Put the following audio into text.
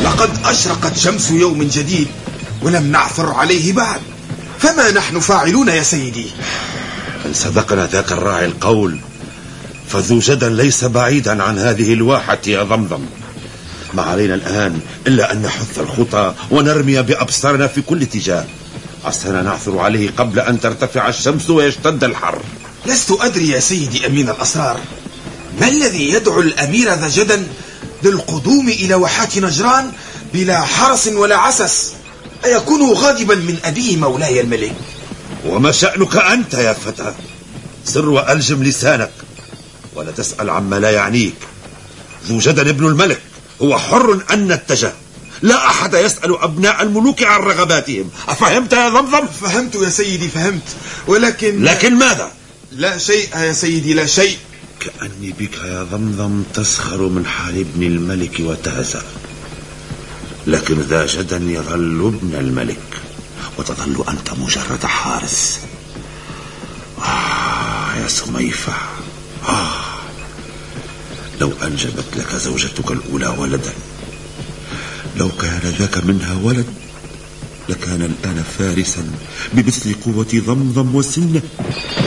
لقد أشرقت شمس يوم جديد ولم نعثر عليه بعد، فما نحن فاعلون يا سيدي؟ إن صدقنا ذاك الراعي القول فذو جدل ليس بعيدا عن هذه الواحة يا ضمضم. ما علينا الآن إلا أن نحث الخطى ونرمي بأبصارنا في كل اتجاه، عسانا نعثر عليه قبل أن ترتفع الشمس ويشتد الحر. لست أدري يا سيدي أمين الأسرار، ما الذي يدعو الأمير ذا جدل للقدوم إلى واحات نجران بلا حرس ولا عسس؟ أيكون غاضبا من أبيه مولاي الملك؟ وما شأنك أنت يا فتى؟ سر وألجم لسانك ولا تسأل عما لا يعنيك. ذو جدل ابن الملك هو حر أن نتجه، لا أحد يسأل أبناء الملوك عن رغباتهم. أفهمت يا ضمضم؟ فهمت يا سيدي فهمت، ولكن ماذا؟ لا شيء يا سيدي لا شيء. كأني بك يا ضمضم تسخر من حال ابن الملك وتهزأ، لكن ذا جدل يظل ابن الملك وتظل أنت مجرد حارس. يا سميفة، لو أنجبت لك زوجتك الأولى ولدا، لو كان ذاك منها ولد لكان الآن فارسا بمثل قوة ضمضم وسنه.